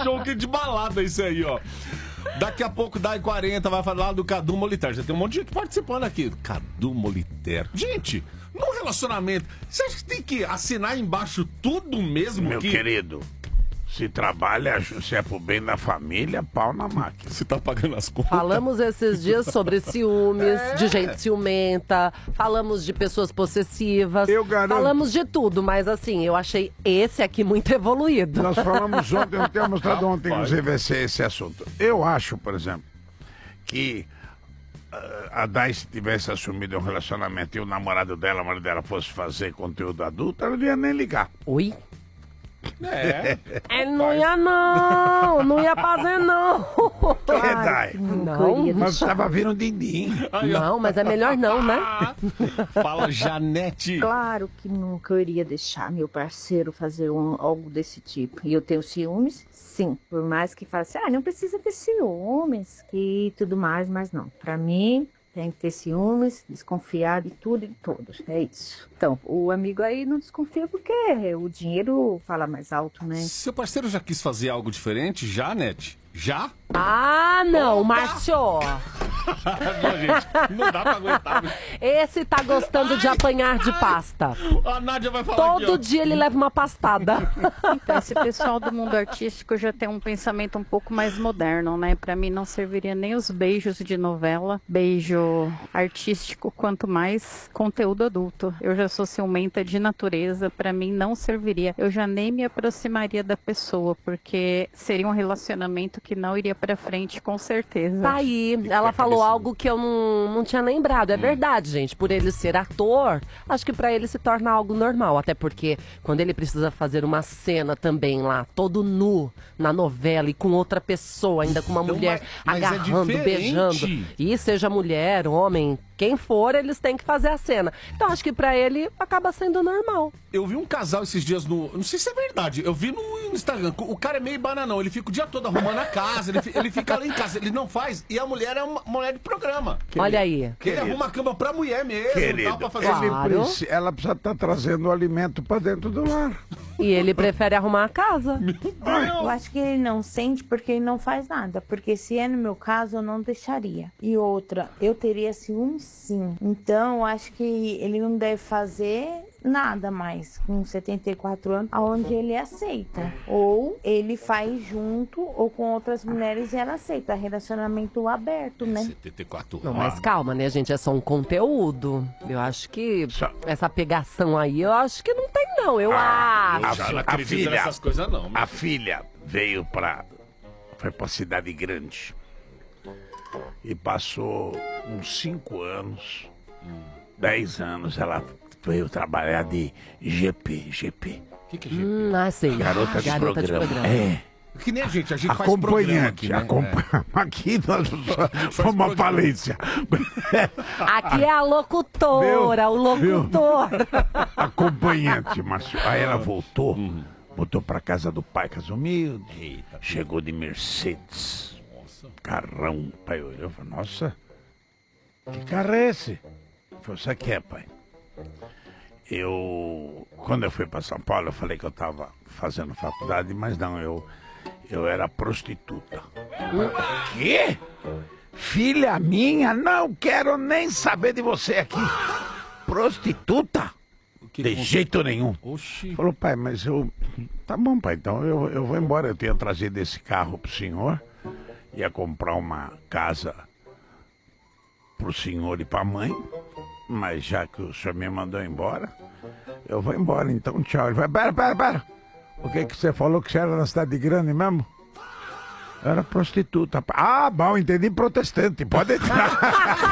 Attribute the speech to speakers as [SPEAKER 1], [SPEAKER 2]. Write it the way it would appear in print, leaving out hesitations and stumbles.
[SPEAKER 1] show que de balada isso aí, ó. Daqui a pouco, dá 40, vai falar do Cadu Moliterno. Já tem um monte de gente participando aqui. Cadu Moliterno. Gente, num relacionamento, você acha que tem que assinar embaixo tudo mesmo?
[SPEAKER 2] Meu querido, se trabalha, se é pro bem da família, pau na máquina.
[SPEAKER 1] Você tá pagando as contas.
[SPEAKER 3] Falamos esses dias sobre ciúmes, de gente ciumenta, falamos de pessoas possessivas,
[SPEAKER 4] Eu garanto.
[SPEAKER 3] falamos de tudo, mas assim, eu achei esse aqui muito evoluído.
[SPEAKER 4] Nós falamos ontem, eu tinha mostrado ontem, inclusive, esse assunto. Eu acho, por exemplo, que a Daice tivesse assumido um relacionamento e o namorado dela, a mulher dela, fosse fazer conteúdo adulto, ela não ia nem ligar.
[SPEAKER 3] Oi?
[SPEAKER 1] É.
[SPEAKER 3] Ele não ia não ia fazer não.
[SPEAKER 4] É, Dai.
[SPEAKER 3] Não,
[SPEAKER 4] Mas tava vindo um din-din.
[SPEAKER 3] não, mas é melhor não, né?
[SPEAKER 1] Fala, Janete.
[SPEAKER 5] Claro que nunca eu iria deixar meu parceiro fazer algo desse tipo. E eu tenho ciúmes? Sim. Por mais que fale assim, não precisa ter ciúmes e tudo mais, mas não. Pra mim, tem que ter ciúmes, desconfiar de tudo e de todos. É isso. Então, o amigo aí não desconfia porque o dinheiro fala mais alto, né?
[SPEAKER 1] Seu parceiro já quis fazer algo diferente? Já, Nete? Já?
[SPEAKER 3] Ah, não, Márcio.
[SPEAKER 1] Não, gente, não dá pra aguentar.
[SPEAKER 3] Esse tá gostando de apanhar de pasta.
[SPEAKER 1] A Nádia vai falar aqui,
[SPEAKER 3] Todo
[SPEAKER 1] ó.
[SPEAKER 3] dia ele leva uma pastada.
[SPEAKER 6] Então, esse pessoal do mundo artístico já tem um pensamento um pouco mais moderno, né? Pra mim não serviria nem os beijos de novela, beijo artístico, quanto mais conteúdo adulto. Eu já sou ciumenta de natureza, pra mim não serviria. Eu já nem me aproximaria da pessoa, porque seria um relacionamento que não iria pra frente, com certeza.
[SPEAKER 3] Tá aí, ela falou algo que eu não tinha lembrado. É verdade, gente. Por ele ser ator, acho que pra ele se torna algo normal. Até porque quando ele precisa fazer uma cena também lá, todo nu, na novela e com outra pessoa, ainda com uma
[SPEAKER 1] Então,
[SPEAKER 3] mulher
[SPEAKER 1] mas é
[SPEAKER 3] agarrando,
[SPEAKER 1] diferente.
[SPEAKER 3] beijando. E seja mulher, homem, quem for, eles têm que fazer a cena. Então acho que pra ele acaba sendo normal.
[SPEAKER 1] Eu vi um casal esses dias no... Não sei se é verdade. Eu vi no Instagram. O cara é meio bananão. Ele fica o dia todo arrumando a casa. Ele fica lá em casa. Ele não faz. E a mulher é uma mulher de programa.
[SPEAKER 3] Olha aí.
[SPEAKER 1] Ele arruma a cama pra mulher mesmo.
[SPEAKER 4] Querido,
[SPEAKER 1] Tal, pra fazer
[SPEAKER 3] Claro.
[SPEAKER 4] ela precisa estar trazendo o alimento pra dentro do lar.
[SPEAKER 3] E ele prefere arrumar a casa.
[SPEAKER 5] Eu acho que ele não sente porque ele não faz nada. Porque se é no meu caso, eu não deixaria. E outra, eu teria ciúmes sim. Então, eu acho que ele não deve fazer nada mais com 74 anos, aonde ele aceita. Ou ele faz junto ou com outras mulheres e ela aceita. Relacionamento aberto, né?
[SPEAKER 1] 74
[SPEAKER 3] Não,
[SPEAKER 1] anos.
[SPEAKER 3] mas calma, né, gente? É só um conteúdo. Eu acho que essa pegação aí, eu acho que não tem, não. Eu acho.
[SPEAKER 1] Eu já não acredito nessas coisas, não.
[SPEAKER 2] A filha foi pra cidade grande e passou uns 5 anos, 10 anos, ela veio trabalhar de GP.
[SPEAKER 1] O que é GP?
[SPEAKER 3] Sei.
[SPEAKER 2] Garota de programa. É.
[SPEAKER 1] Que nem a gente faz programa
[SPEAKER 4] Acompanhante.
[SPEAKER 1] aqui, né?
[SPEAKER 4] Aqui nós fomos uma falência.
[SPEAKER 3] Aqui é a locutora, o locutor.
[SPEAKER 4] Acompanhante, Márcio.
[SPEAKER 2] Aí ela voltou pra casa do pai, casa humilde. Chegou de Mercedes. Carrão. O pai olhou e falou, nossa, que carro é esse? Ele falou, sabe o que é, pai? Quando eu fui para São Paulo, eu falei que eu estava fazendo faculdade, mas não, eu era prostituta. Quê? Filha minha? Não quero nem saber de você aqui. Prostituta? De jeito nenhum.
[SPEAKER 1] Oxi.
[SPEAKER 4] Falou, pai, mas eu... Tá bom, pai, então eu vou embora. Eu tinha trazido esse carro pro senhor. Ia comprar uma casa pro senhor e pra mãe. Mas já que o senhor me mandou embora, eu vou embora, então tchau. Ele vai, pera. O que você falou que você era na cidade grande mesmo? Eu era prostituta. Ah, bom, entendi, protestante. Pode entrar.